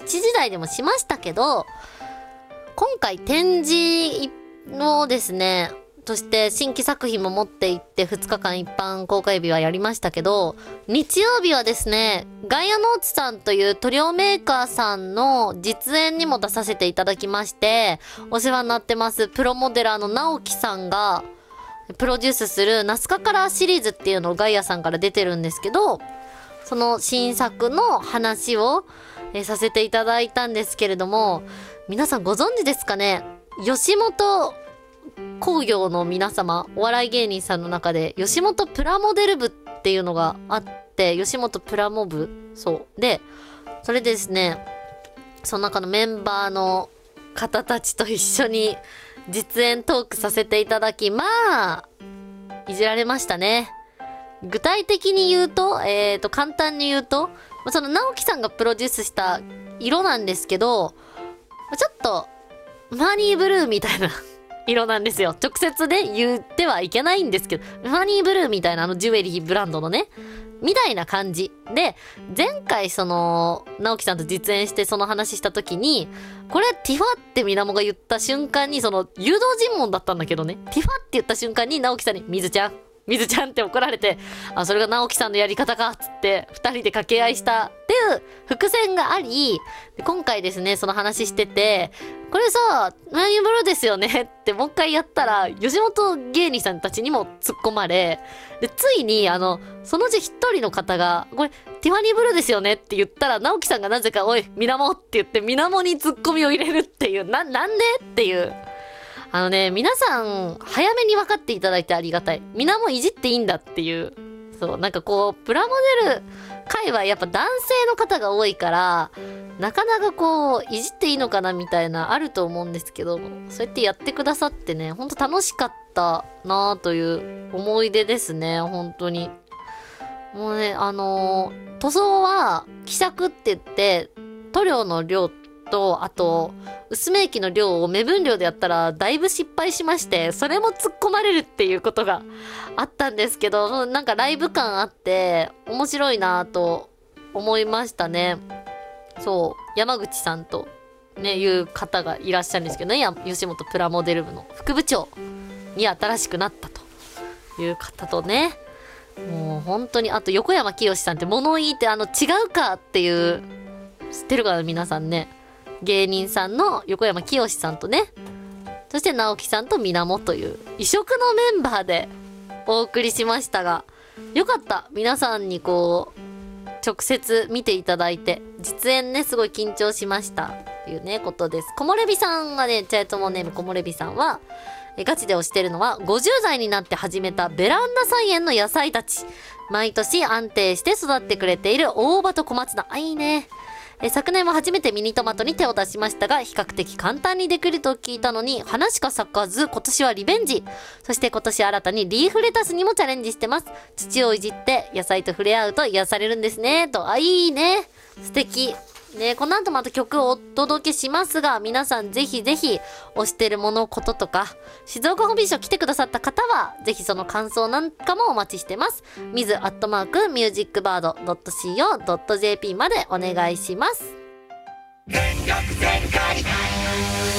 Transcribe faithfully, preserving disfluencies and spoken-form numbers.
しちじ台でもしましたけど、今回展示のですね、そして新規作品も持って行ってふつかかん一般公開日はやりましたけど、日曜日はですね、ガイアノーツさんという塗料メーカーさんの実演にも出させていただきまして、お世話になってますプロモデラーの直樹さんがプロデュースするナスカカラーシリーズっていうのをガイアさんから出てるんですけど、その新作の話を、えー、させていただいたんですけれども、皆さんご存知ですかね、吉本工業の皆様、お笑い芸人さんの中で吉本プラモデル部っていうのがあって、吉本プラモ部、そうで、それでですね、その中のメンバーの方たちと一緒に実演トークさせていただき、まあいじられましたね。具体的に言うと、えーと簡単に言うと、その直樹さんがプロデュースした色なんですけど、ちょっとマーニーブルーみたいな色なんですよ。直接で言ってはいけないんですけど、マーニーブルーみたいな、あのジュエリーブランドのね、みたいな感じで、前回その直樹さんと実演してその話した時に、これティファってみなもが言った瞬間に、その誘導尋問だったんだけどね、ティファって言った瞬間に直樹さんに水ちゃんみずちゃんって怒られて、あ、それが直樹さんのやり方かっつって二人で掛け合いしたっていう伏線があり、今回ですね、その話してて、これさ、マーニーブルーですよねってもう一回やったら、吉本芸人さんたちにも突っ込まれ、で、ついに、あの、そのうち一人の方が、これ、ティファニーブルーですよねって言ったら、直樹さんがなぜか、おい、みなもって言って、みなもに突っ込みを入れるっていう、な、なんでっていう。あのね、皆さん、早めに分かっていただいてありがたい。みなもいじっていいんだっていう。そう、なんかこう、プラモデル界はやっぱ男性の方が多いから、なかなかこう、いじっていいのかなみたいな、あると思うんですけど、そうやってやってくださってね、ほんと楽しかったなぁという思い出ですね、本当に。もうね、あのー、塗装は、希釈って言って、塗料の量と、あと、薄め液の量を目分量でやったら、だいぶ失敗しまして、それも突っ込まれるっていうことがあったんですけど、なんかライブ感あって、面白いなぁと思いましたね。そう、山口さんと、ね、いう方がいらっしゃるんですけどね、吉本プラモデル部の副部長に新しくなったという方とね、もう本当に、あと横山清さんって物言いってあの違うかっていう、知ってるかな皆さんね。芸人さんの横山清さんとね、そして直樹さんとみなもという異色のメンバーでお送りしましたが、よかった。皆さんにこう、直接見ていただいて、実演ね、すごい緊張しました。というね、ことです。木漏れ日さんがね、チャイトモネーム木漏れ日さんは、えガチで推してるのは、ごじゅう代になって始めたベランダ菜園の野菜たち。毎年安定して育ってくれている大葉と小松菜。あ、いいね。え昨年も初めてミニトマトに手を出しましたが、比較的簡単にできると聞いたのに、花しか咲かず、今年はリベンジ。そして今年新たにリーフレタスにもチャレンジしてます。土をいじって野菜と触れ合うと癒されるんですね。と、あ、いいね。素敵。ね、この後また曲をお届けしますが、皆さんぜひぜひ推してるものこととか、静岡ホビーショー来てくださった方は、ぜひその感想なんかもお待ちしてます。みずアットマークミュージックバードドットシーオードットジェーピー までお願いします。全力全開